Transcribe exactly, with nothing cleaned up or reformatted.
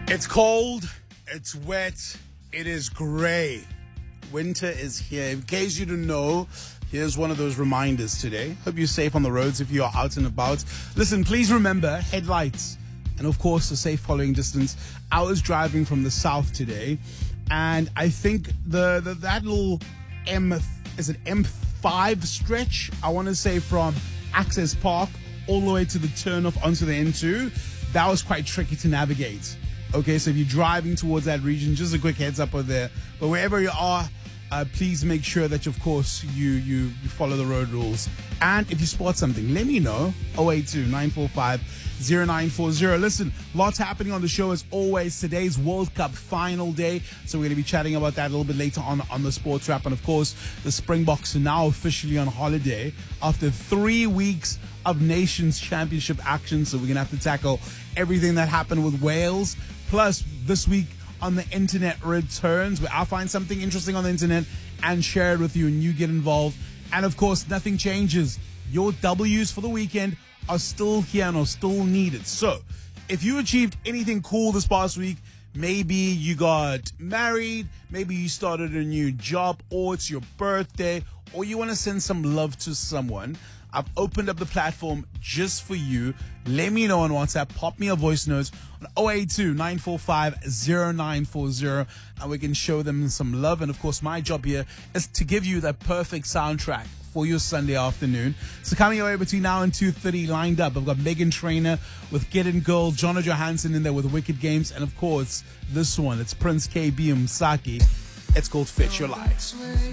It's cold, it's wet, it is gray. Winter is here. In case you didn't know, here's one of those reminders today. Hope you're safe on the roads if you are out and about. Listen, please remember headlights and, of course, a safe following distance. I was driving from the south today, and I think the, the that little M, is it M five stretch? I want to say from Access Park all the way to the turnoff onto the N two. That was quite tricky to navigate. Okay, so if you're driving towards that region, just a quick heads up over there. But wherever you are, uh, please make sure that, of course, you, you you follow the road rules. And if you spot something, let me know. oh eight two, nine four five, oh nine four oh. Listen, lots happening on the show as always. Today's World Cup final day, so we're going to be chatting about that a little bit later on on the Sports Wrap. And, of course, the Springboks are now officially on holiday after three weeks of Nations Championship action. So we're going to have to tackle everything that happened with Wales. Plus, this week on the Internet Returns, where I'll find something interesting on the internet and share it with you, and you get involved. And, of course, nothing changes. Your W's for the weekend are still here and are still needed. So, if you achieved anything cool this past week, maybe you got married, maybe you started a new job, or it's your birthday, or you want to send some love to someone, I've opened up the platform just for you. Let me know on WhatsApp. Pop me a voice note on oh eight two, nine four five, oh nine four oh, and we can show them some love. And, of course, my job here is to give you that perfect soundtrack for your Sunday afternoon. So coming your way between now and two thirty lined up, I've got Megan Trainor with Get In Girl, Jonah Johansson in there with Wicked Games, and, of course, this one. It's Prince K B Msaki. It's called Fit Your Life.